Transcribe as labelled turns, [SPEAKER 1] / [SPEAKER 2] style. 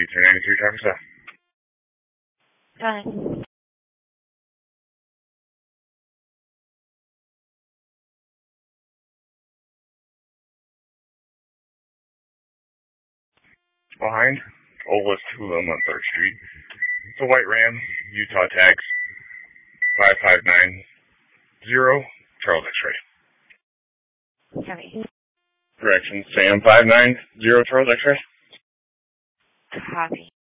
[SPEAKER 1] 393 traffic stop.
[SPEAKER 2] Got it.
[SPEAKER 1] Behind Old West Hula on 3rd Street. It's a white Ram, Utah tax 5590, Charles X-ray.
[SPEAKER 2] Copy.
[SPEAKER 1] Correction, Sam 590, Charles X-ray.
[SPEAKER 2] Copy.